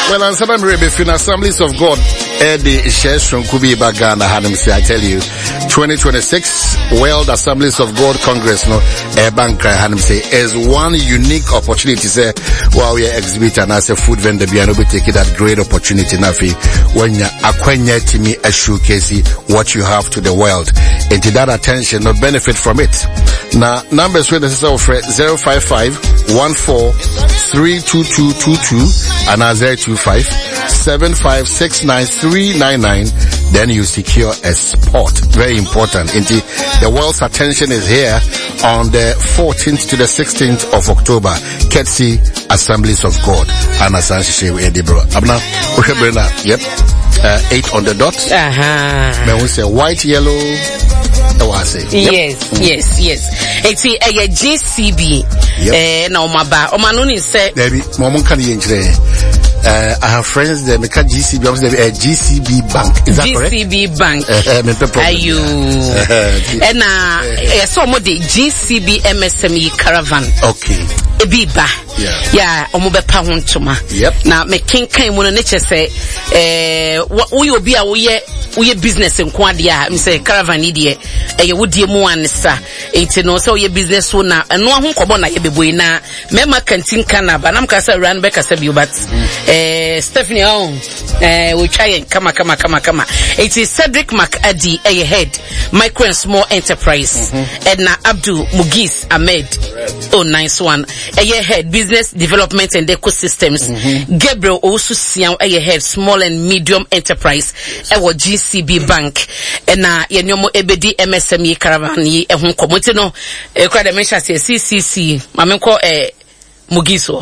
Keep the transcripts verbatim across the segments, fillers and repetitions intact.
Well, I'm Sam Rebbe, Assemblies of God, Eddie Shares from Kubi Bagana, Hanum say, I tell you, twenty twenty-six World Assemblies of God Congress, no, Ebanka, Hanum say, is one unique opportunity, say, while we exhibit and as a food vendor, we are taking that great opportunity, Nafi, when you acquire to me a showcase what you have to the world. And to that attention, no benefit from it. Now, numbers with the offer zero five five one four three two two two two and zero two five seven five six nine three nine nine. Then you secure a spot. Very important. Indeed, the world's attention is here on the fourteenth to the sixteenth of October. Ketsi Assemblies of God. And Asanshi Edinburgh. Abna, yep. Uh, eight on the dot. Uh-huh. Then we say white, yellow. Yep. Yes, yes, yes. It's a G C B. Eh, no, my ba. Omanuni said. Maybe, Momon can you Uh, I have friends that make a G C B, a G C B bank. Is that G C B correct? Bank. Are you? And uh, some of the G C B M S M E caravan. Okay. Ebiba. Yeah. Yeah. Omobe pahuntuma. Yep. Now me king kai mo nature say, eh, we obi a we we business in kwadia. Me say caravan idie. Eh, we die mu ansa. Enti no so ye business so na. Eno ho kobo na ye beboy na. Mema canteen kana ba nam kasa ran be kasa bi but. Eh, Stephanie on. Eh, we try kama kama kama kama. It is Cedric McAdie, a head micro and small enterprise. Mm-hmm. Edna Abdul Mugis Ahmed. Right. Oh, nice one. A head business development and ecosystems. Mm-hmm. Gabriel also Siam, a head small and medium enterprise. Ewo G C B Bank. And na yenyomo ebedi M S M E caravan ye ehun komote no. E kwa de mention say C C C. Mamenko eh Mugiso.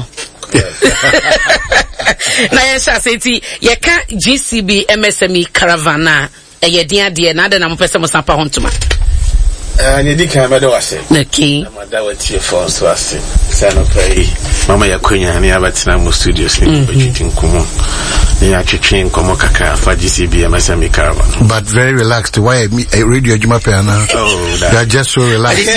Na yesha seti yeka G C B M S M E caravana e yedin ade na ade na mpese mo sampa hontuma eh ne dika me do wase okay na mada wati for so wase say no pay mama yakonya ne abatina mo studios ni betwin komo ne atwetwe nkomo kaka fa G C B M S M E caravan but very relaxed. Why a radio juma pe ana oh they're just so relaxed.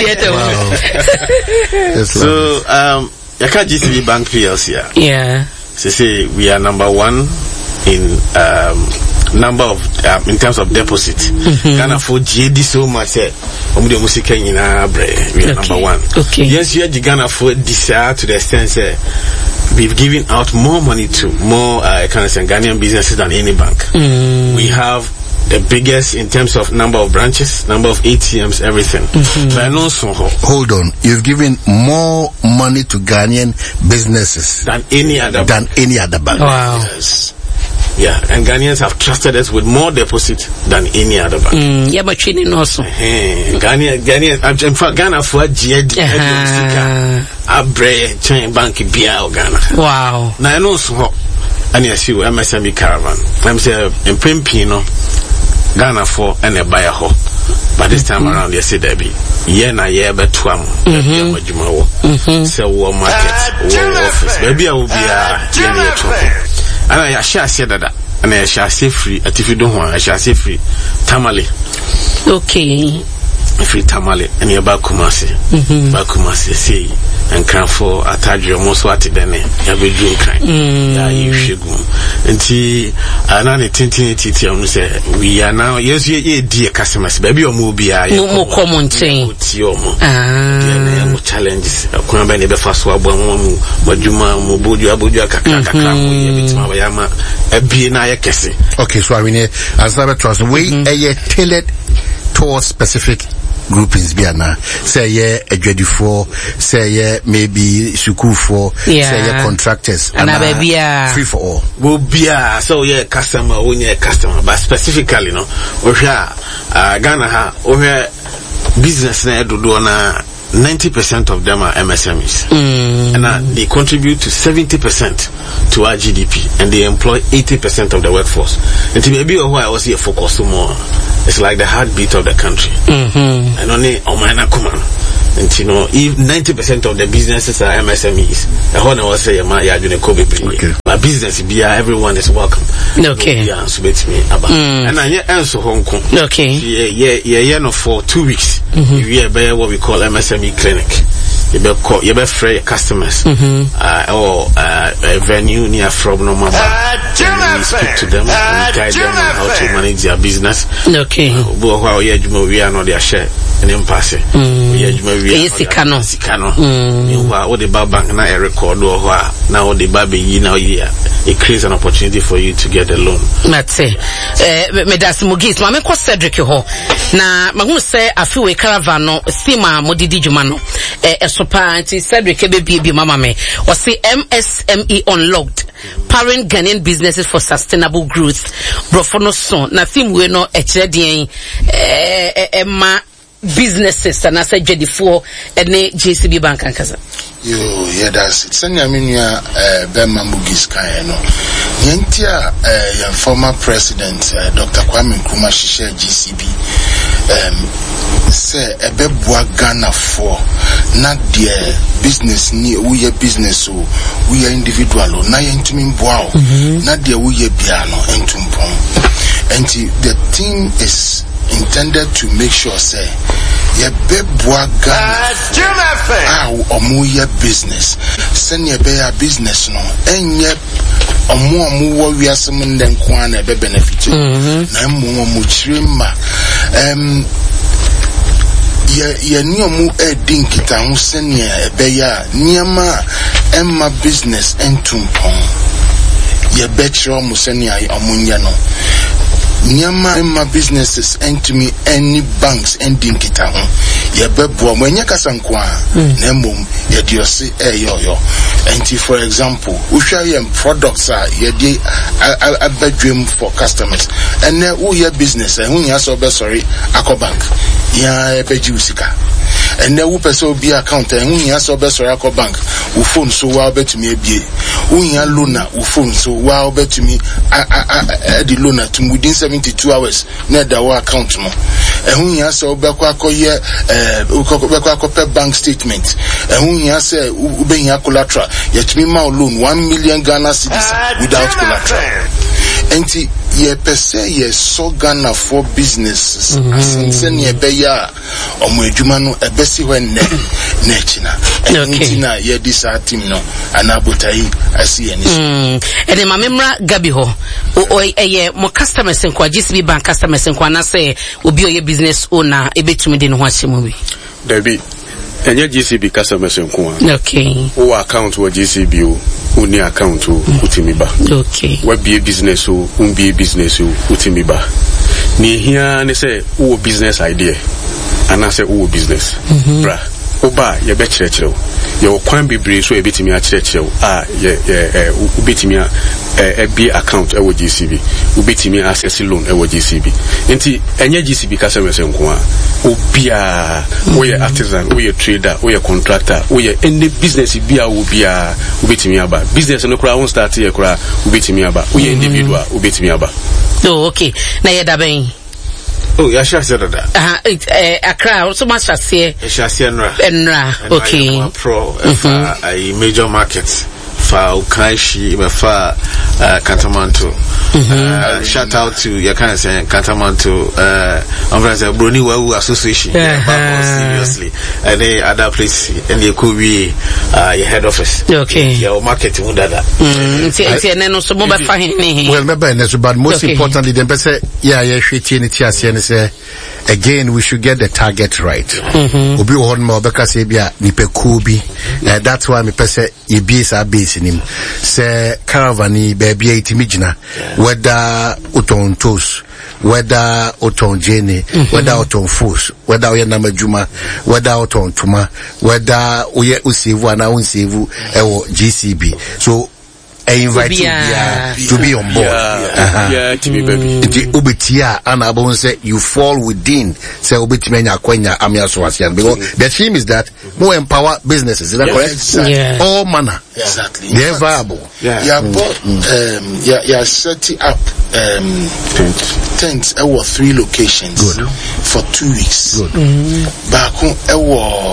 Wow. So um Yaka G C B Bank P L C. Yeah. So say we are number one in um number of um, in terms of deposit. Mm-hmm. Ghana for G D so much. Um the music in our bre. We are okay. Number one. Okay. Yes, you are Ghana for desire to the extent say we've given out more money to more uh, kind of Ghanaian businesses than any bank. Mm. We have the biggest in terms of number of branches, number of A T Ms, everything. Mm-hmm. But also, hold on, you've given more money to Ghanaian businesses than any other than bank. any other bank. Wow. Yes. Yeah, and Ghanaians have trusted us with more deposit than any other bank. Mm, yeah, but training also. Ghana, Ghana, in fact, Ghana for G E D, Abre, Chain Bank, Bia, Ghana. Wow. Now I know so. And yes, you M S M E caravan. I'm saying in Pimpino. Ghana for and a buyer ho. But this time mm-hmm. around, you say there be yeah na yeah but twam. Mm-hmm. So war market, war office. Maybe I will be a yeah trouble. And I shall say that, and I shall say free. At if you don't want, I shall say free. Tamale. Okay. Free tamale and your Bakumasi. Mm-hmm. Bakumasi say and can for Atajo most what it then ya be doing kind. Yeah, you should go. And see another tintin titi say we are now yes ye dear customers baby or mobia no more common thing. Ah challenges kwamba ne be faso abo mu badwuma mu bodu abodu akaka kakra mu ye bitima ba yama abie na ye kese. Okay, so I mean as I trust we a tailored towards specific groupings biana say yeah a for say yeah maybe suku for yeah. say yeah contractors and, and baby uh, free for all will be uh, so yeah customer when yeah customer but specifically no we uh Ghana ha we business na do do na ninety percent of them are M S M Es mm. and uh, they contribute to seventy percent to our G D P and they employ eighty percent of the workforce. And to maybe why I was here focused more, it's like the heartbeat of the country. Mm-hmm. And only Omana Kuman. And you know, if ninety percent of the businesses are M S M Es, the whole I was saying, my yard okay. But business, be everyone is welcome. Okay. Yeah, so it's me about. And I answer Hong Kong. Okay. Yeah, yeah, yeah, yeah, no, for two weeks, mm-hmm. we are what we call M S M E clinic. you be call you be free customers uh or uh a venue near from no mama we speak to them and guide them on how to manage their business. Okay. Bo how you adwuma we are not their share in impasse. We adwuma we are sikano sikano you what the bank na a record or now the baby you know it creates an opportunity for you to get a loan. That's it. Eh me das mugis ma me ko Cedric ho na ma hu say afiwe caravan no stima modidi djuma no eh esopa anti Cedric be bi mama me o say M S M E Unlocked Parent Ghanaian Businesses for Sustainable Growth brofono so na film we no e kire den eh eh ma businesses and as a J D four and J C B Bank and Kaza. Yo, yeah, that's it. Sanya minya Bema Mugis Kayano. Yentia, uh, former president, uh, Doctor Kwame Nkrumah Shishe G C B. Um, say ebe bua Ghana for not their business ni we business o we individual o na yentumi bua o not their we biano entumpon. And the thing is intended to make sure say ye be bua Ghana ah omu ye business send ye be ya business no enye omu omu wo wiase mu nden kwa na be benefit na mu omu chirima um ye ye ni omu edin kita hu senya be ya niama emma business entumpon ye be chiro omu senya omu nya no Nyama emma businesses and to me any banks ending kita ho ye bebo mo enya kasankwa na mom ye de ose eyo yo enti for example we share your products are ye dey abadwem for customers and na wo your business e hu nya so be sorry Akobank ya e beji usika and na wo person be account e hu nya so be sorry Akobank wo phone so wa betumi ebie wo nya loan wo phone so wa betumi the loan to within seventy-two hours na da wa account no ehun ya se obekwa akoye eh obekwa akope bank statement ehun ya se ubenya collateral yetumi ma loan one million Ghana cedis without collateral enti ye pese ye so Ghana for businesses asinse ne ebeya omo adwuma no ebesi when ne na china enti na ye this team no anabotai asi ani mm ene mamemra gabi ho o eye mo customers en kwa G C B Bank customers en kwa na say obi oye business owner ebetumi de no ho ahyemu bi David enye G C B customers en kwa okay o account wo G C B o uni account o utimi ba okay we be business o un be business o utimi ba ni hia ne say o business idea and I say o business bra oba ye be kire kire o ye kwan bebre so e betimi a kire kire o ah ye ye u betimi a e be account e wo G C B u betimi access loan e wo G C B enti enye G C B customer se nko a obia wo ye artisan wo ye trader wo ye contractor wo ye any business bia wo bia u betimi aba business no kura won start ye kura u betimi aba wo ye individual u betimi aba oh okay na ye da ben oh yeah sure said that ah eh Accra so much as here Enra Enra okay pro a major market for Ukaishi for Kantamanto shout out to you can say Kantamanto uh I'm Bruni Wawu Association seriously and the other place and the could be uh your head office okay your marketing with that well remember but most importantly the person yeah yeah say again we should get the target right obi wo ho because e bia nipa ku bi that's why me person e bi sa base nim say caravan baby itimi gina whether uton toast whether uton jene whether uton foods whether oye na majuma whether uton tuma whether oye usivu ana unsivu ewo G C B so I invite you yeah, to be on board. Yeah, uh-huh. yeah to be baby. The ubitia and abon say you fall within say ubitimenya kwenya amia swasian because the theme is that more empower businesses. Is that yes, correct? Exactly. Yeah. All manner. Yeah. Exactly. They're viable. Yeah. Yeah. But um, yeah, yeah, setting up um tents. Tents. I was three locations. Good. For two weeks. Good. Mm-hmm. Back home, I was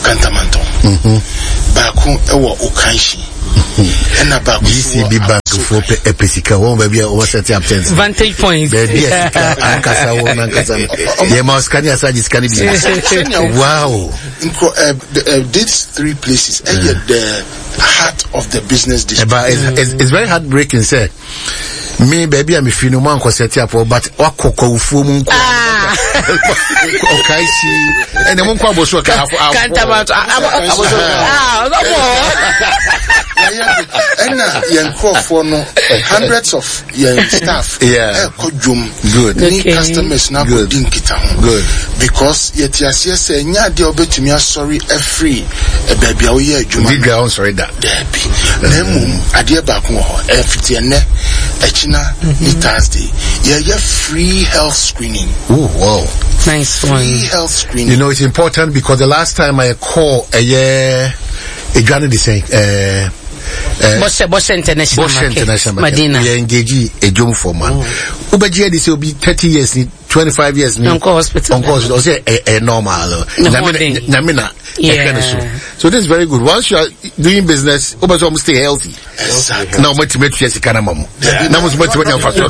Kantamanto. Mhm. Baako ewo Okanshi. And about G C B Bank for Epesica, one baby over set up ten Vantage points. Baby, Ankasa, one Ankasa. Yeah, Moscania Sadis can be. Wow. These three places, and yet the heart of the business district. But it's, it's, it's very heartbreaking, sir. Me, baby, I'm a few man was set up for, but what cocoa foam. Ah, okay, see. And the one quite was what can't about. Ah, no more. And now, young for no hundreds of young staff. Yeah, good. Many customers now good. Good because yet yes yes say nya de obetumia sorry a free a baby o ye adwuma. Big girl sorry that. Baby. Na mum ade ba ko ho e fiti ene e china ni Thursday. Yeah, yeah, free health screening. Oh wow. Nice one. Free health screening. You know it's important because the last time I call a year a granny the same uh Bosch Bosch International Bosch Market. International Medina. We engage a jump for man. Ubaji this will be thirty years, twenty-five years. Uncle hospital. Uncle hospital. Say a normal. Namina. Yeah. So this is very good. Once you are doing business, Ubaji almost stay healthy. Exactly. Now much much yes kana mamu. Now much much much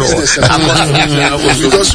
because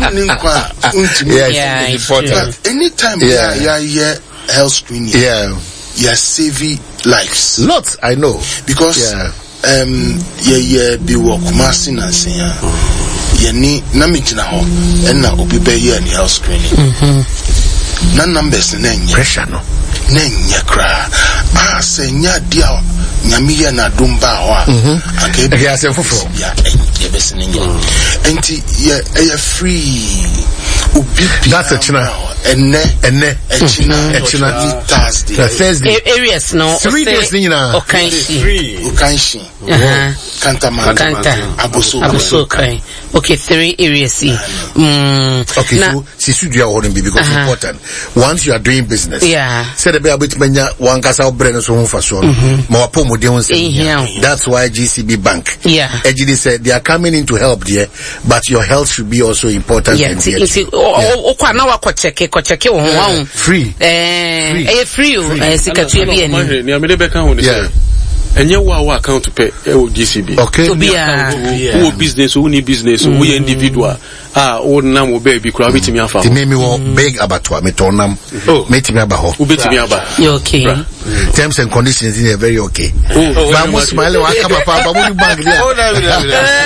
yeah, it's important. But anytime yeah yeah yeah health screening. Yeah. Yeah, saving lives. Lots, I know. Because yeah. um yeah yeah be work massing and saying yeah ni na me gina ho and na obi be here ni health screening. Mhm. Na numbers na nya pressure no. Na nya kra. Ah say nya dia nyame ye na dumba ho a. Mhm. Aka be ya say fofo. Yeah, e be sin nya. Enti yeah e free. That's a china. And ne and ne a china a china Thursday. Thursday. Areas no. Three days ni na. Okay. Free. Ukanshi. Uh-huh. Kantaman. Kanta. Abuso. Abuso. Okay. Okay. Three areas. Mm. Okay. So, sisu dia holding be because uh-huh. important. Once you are doing business. Yeah. Say the be able to menya one kasa brand so hon faso. Ma wapo mo de hon say. That's why G C B Bank. Yeah. A G D said they are coming in to help there, but your health should be also important. Yeah. It's o kwa na wa ko check ko check wo ho. Free. Eh, eh free o. Eh sikatu e bi ani. Ni amede be kan ho ni say. Enye wa wa account pay e o G C B. Okay. Obia. Who business, who need business, who individual. Ah, o nam o be bi kura bitimi afa. Ti name wo big abattoir me tonam. Metimi aba ho. Who bitimi aba. You okay? Terms and conditions is very okay. Ba mo smile wa kama pa ba mo bank dia. Oh na na.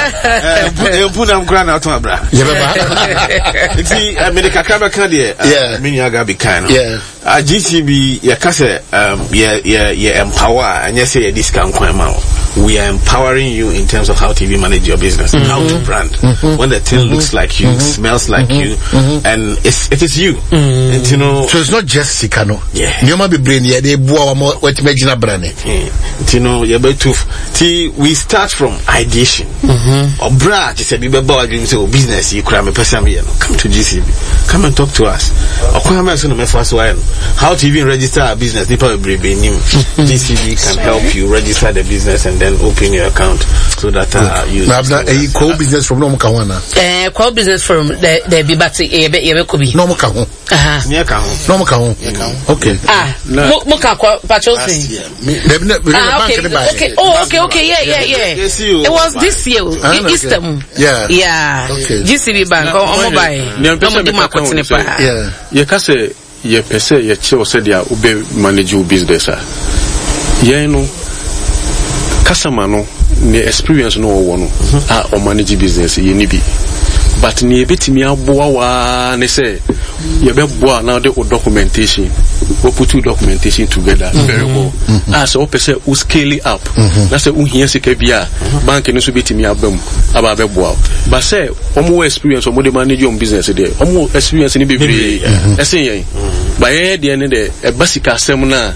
Eh put am kra na to abra. Ye ba. Ti America ka ba kan de. Me nya ga be kan. Yeah. A G C B ya ka say um ye ye ye empower and you say ye discount kwan ma. We are empowering you in terms of how to even manage your business, mm-hmm. how to brand. Mm-hmm. When the thing mm-hmm. looks like you, mm-hmm. smells like mm-hmm. you, mm-hmm. and it's, it is you. Mm-hmm. And you know, so it's not just Sikano. Yeah. Nyoma be brain yeah they bua wa what imagine brand. You know, you're about to we start from ideation. Mm-hmm. Or brand just say be about dream say business you cram a person here. Come to G C B. Come and talk to us. Or come and me first while how to even register a business. People be new. G C B can help you register the business and then open your account so that uh, you now a co business from no kawana eh co business from the the be back e be e be ko bi no mo ka ho aha me ka ho no mo ka ho okay ah mo ka kwa patrosi okay okay oh okay okay yeah yeah yeah it was this year Easter yeah yeah G C B Bank on mobile no mo di makotene pa yeah ye ka say ye pese ye che o say dia ube manage your business ah ye no customer no ne experience no wo no ah o manage business ye ni bi but ne betimi aboa wa ne say ye be boa now the documentation we put two documentation together mm-hmm. very well mm-hmm. as o pese o scale it up mm-hmm. na say o hia sika bia bank no so betimi abam aba be boa but say o mo experience o mo de manage your business there o mo experience ni be be esen yen ba ye de ne de e basika asem na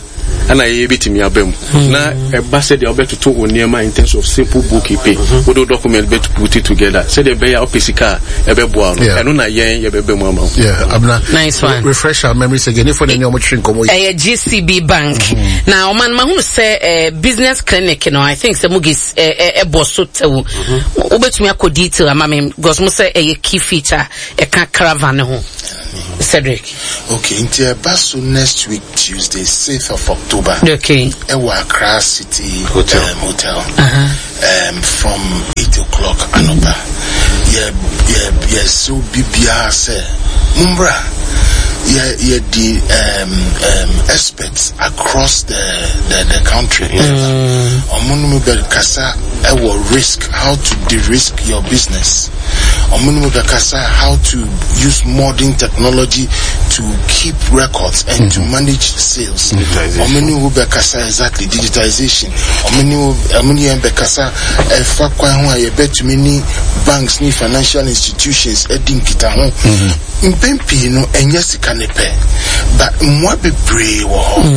ana ye betimi abem na e ba said the obet to oniema in terms of simple bookkeeping we do document bet put it together said the bear opesika e be boa no eno na yen ye be be mu ama yeah abna nice one refresh our memories again if any omo trin komo eh G C B Bank now man ma hu say business clinic no I think say mugis e bosso tewu obetumi akọ detail ama me because mo say e key feature e ka caravan ho Cedric. Okay, into a bus next week Tuesday, sixth of October. Okay. Ewa Accra City Hotel. Um, hotel. Uh-huh. Um, from eight o'clock anoba. Yeah, yeah, yeah. So Bibia say, Mumbra. Yeah, yeah. The um, um, experts across the the, the country. Omunmu bel kasa ewa risk how to de-risk your business. Omunmu bel kasa how to use modern technology to keep records and mm-hmm. to manage sales. Omunmu bel kasa exactly digitization. Omunmu omunmu bel kasa efa kwa hwa ye bet many banks ni financial institutions edin kita ho. Mpempi no enye sika ne pe but mwa be brave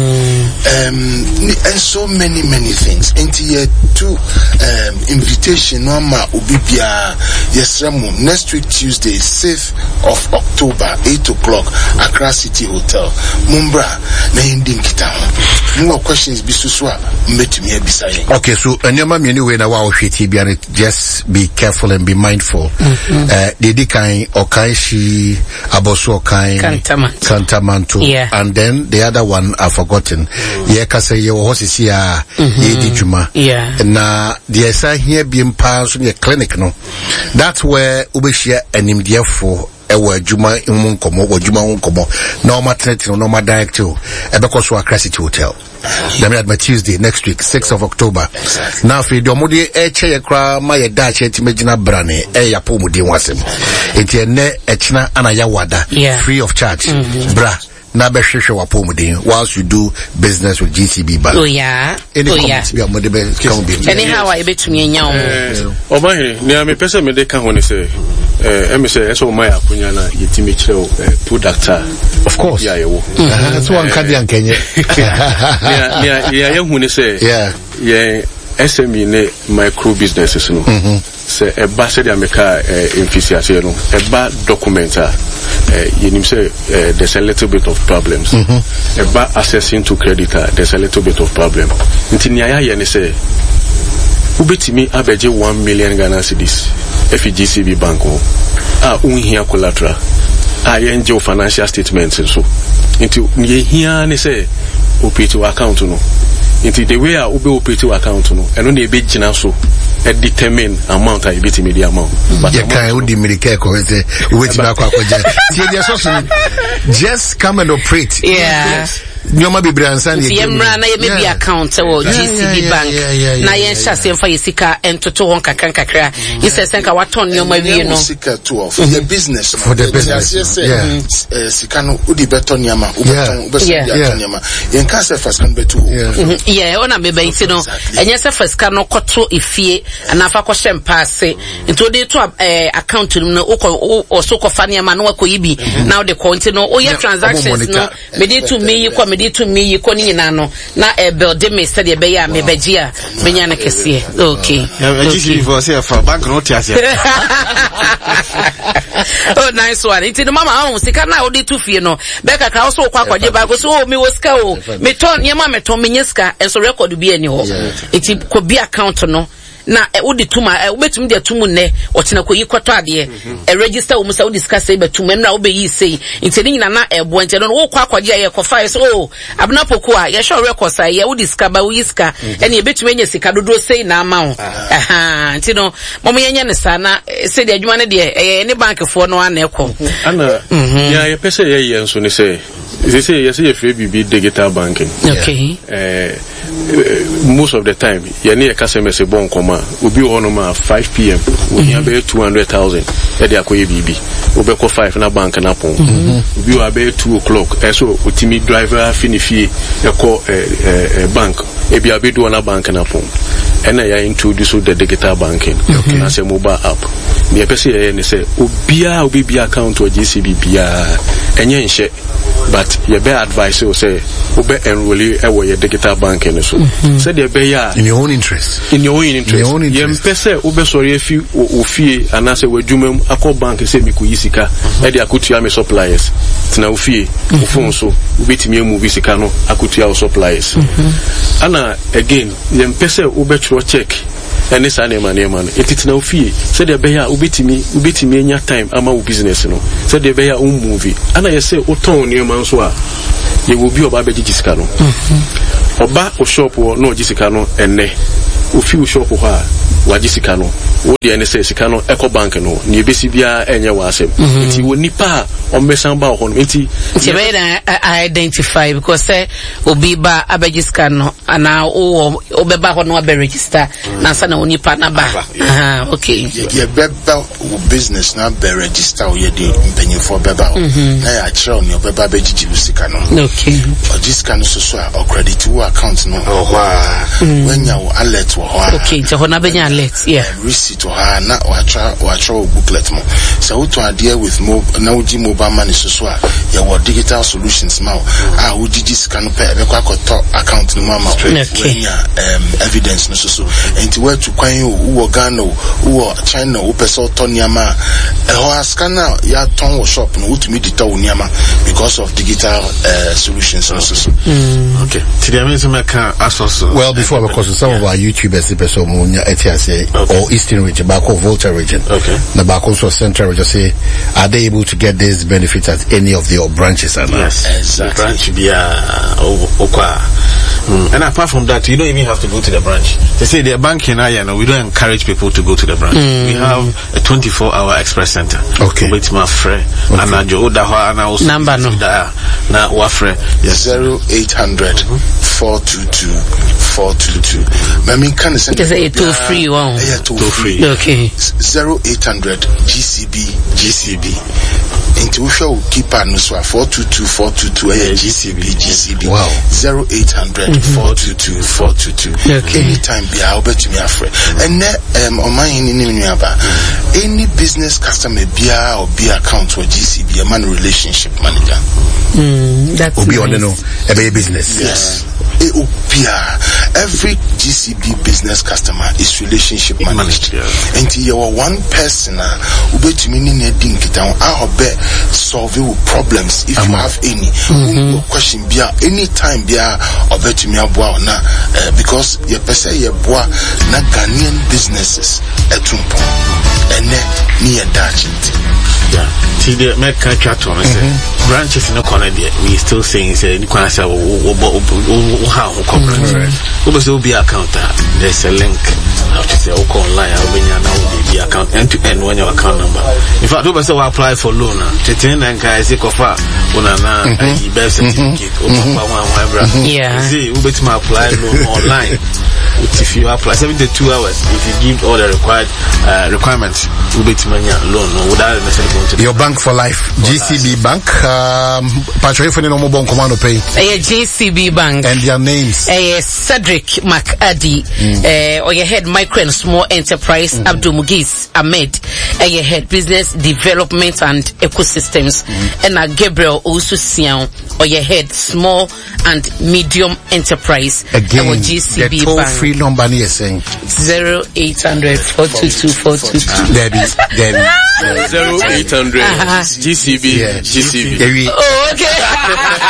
um and so many many things into year two um invitation no ma obibia yesremu next week Tuesday sixth of October eight o'clock Accra City Hotel Mumbra na ending kita no questions bisuswa mbetumi ebisa yen. Okay, so anyama me anyway na wa ohweti bia just be careful and be mindful. Mm-hmm. uh the dikai okai shi aboso okai Kantamanto. Kantamanto. Yeah. And then the other one I've forgotten. Mm-hmm. Yeah, kase ye hosisi ya ye di juma. Yeah. Na the esa here be empowered so the clinic no. That's where ubeshia enimdia for ewa juma imun komo wa juma un komo no maternity no ma direct you ebeko so Accra City Hotel. Then we had my Tuesday next week, sixth of October. Exactly. Now, if you don't mudi e che kra ma ye da che timejina brane e ya po mudi wasem. Enti ene e china ana ya wada free of charge. Mm-hmm. Bra na be hwehwe wa po mudi whilst you do business with G C B Bank. Oh yeah. Any oh comments yeah. be mudi be come be. Anyhow I betumi enya o. Oba he ni am pese me de ka ho ne say eh em say eso my akunya na yetimi kire product. Of course. Yeah, you. That's one card yan Kenya. Yeah, yeah, yeah, you hu ne say. Yeah. Yeah, S M E ne micro businesses no. Mhm. Say e ba say the America efficiency no. E ba documenter eh you know say there's a little bit of problems. Mm-hmm. E ba accessing to creditor there's a little bit of problem. Nti ni aya ye ne say ubetimi abeje one million Ghana cedis F G C B Bank o ah unhia collateral ah ye nje financial statements so nti ye hia ne say operate account no nti the way a ube operate account no eno na ebe gina so e determine amount a ebiti me the amount but you can udi mirike ko say wait na kwa kwaje tie dia so so just come and operate. Yeah. Nyoma be bransan ye yemra na ye maybe account or G C B Bank na ye sha se mfa yesika entoto won kakran kakra yese senka waton nyoma wie no sika to of the business for the business. Yeah. Sika no udi beton nyama ubeton ubeton nyama yen ka se first kan betu. Yeah, ona be be no enye se first kan no koto efie anafa ko hempa ase nto de to account no o so ko fa nyama no akoyibi now the count no o ye transactions no me dey to me ko me dey to me you koni nyina no na e build me said e be ya me beji a benya na kese. Okay. G C B for say for bank no tiase. Oh nice one. It the mama home sika na odi to fie no be kakra so kwa kwaje ba go so me wo sika o me ton nyama me ton me nyeska enso record bi ani ho. It ko bi account no na e wodi tuma e obetum de tumu ne o tena ko yikoto ade e register wo musa wo discuss e betum na wo be yi sei inteni nyina na e bo nche no wo kwa kwaje ye ko fa so o abna poku a ye show record sai ye wo discuss ba wo yiska e ne betum enye sika dodo sei na ama wo aha nti no momo yenye ne sana se de adwuma ne de e ne bank fo no ana e ko ana ya ye pese ye ye nso ne say they say yes ye free B B digital banking. Okay. Uh, most of the time ye ne customer say bon koma obi ono ma five p m we hear be two hundred thousand e dey akoye B B obi ko five na bank na pon obi wa be two o'clock e so otimi driver finifie e ko bank e bi abedu na bank na pon and I introduce the digital banking. Okay. As a mobile app. Me pese ye ne say obia obi bi account or G C B bia enye nche but you be advice you say ube enroll e wo your digital banking so say the be ya in your own interest in your own interest yem pese ube sorry if you ofie anase wadwumam akọ bank say me ko yisika e de akotua me suppliers tina ofie ofon so ubetimi emu sika no akotua suppliers ana again yem pese ube chro check ene sa ne mane man etitina ofie say the be ya ubetimi ubetimi enya time ama wo business no say the be ya um movie ana ye say o ton ne man so a ye will be oba beji sika no oba o shop wo no jisika no enne ofi o shop ho a waji sika no wo de ene say sika no eco bank no ni ebesi bia enye wa asem nti wo nipa o mesan ba ho no nti nti be na identify because say obi ba abeji sika no ana o obeba ho no be register na sa na onipa na ba ah okay ye beba business na be register ye de mpenyefo beba na ya kire oni obeba beji sika no okay o sika no so so o credit wo account no o ho when ya alert wo ho okay je ho na benya alert yeah receipt wo ha na wa tra wa tra booklet mo so to adhere with mo na uji mobile money so so ya wo digital solutions now ah uji sika no pe be kwa koto account no mama when ya um evidence no so so enti where to kwan wo Ghana wo China wo person to niama e ho scanner ya ton wo shop no utumi dita wo niama because of digital uh, solutions so so mm. Okay today I mean some can aso well before because some of our YouTubers person munya etiase or Eastern region back of Volta region okay the back also Central region say are they able to get this benefit at any of your branches and yes exactly branch be uh okwa mm. And apart from that you don't even have to go to the branch. They say the banking area no we don't encourage people to go to the branch. Mm. We have a twenty-four hour express center. Okay. But my friend and I jo da ho and also number no na wa friend yes zero eight hundred four two two four two two. I mean can say it is a toll free one. Yeah, toll free. Okay. zero eight hundred G C B G C B. Into we shall keep an so four two two four two two a G C B G C B. Wow. zero eight hundred four two two four two two. Anytime be I'll bet me a friend. And um on my in any business customer be or be account or G C B a man relationship manager. Mm, that's Obi nice. on no a business. Yes. Every G C B business customer is relationship managed. Yeah. And you are one person who bet me in a dink down our bet solve problems if you have any mm-hmm. question be anytime be or bet me about now because your person your boy na Ghanaian businesses at Tumpo and near Dutch. Yeah. See the make chat on branches in the corner there. We still saying say you can say how corporate. Will be account. There's a link. How to say okay online. How when you now the account end to end when your account number. In fact, we say we apply for loan. Chetin and kai say kofa una na birth certificate. Yeah. See we bet my apply loan online. If you apply seventy-two hours, if you give all the required uh, requirements, we bet money loan without necessarily. Your bank for life, for G C B life. Bank. Um, Patrick, for the normal bank commando pay. A G C B Bank. And their names. A Cedric McAddy. Mm. Uh, or your head micro and small enterprise. Mm. Abdul Mugiz Ahmed. Uh, your head business development and ecosystems. Mm. And uh, Gabriel Osusian. Or your head small and medium enterprise. Again, our G C B the toll Bank. Free number is saying zero eight hundred four two two four two two. Debbie, Debbie. zero eight hundred G C B yeah. G C B. Oh, okay.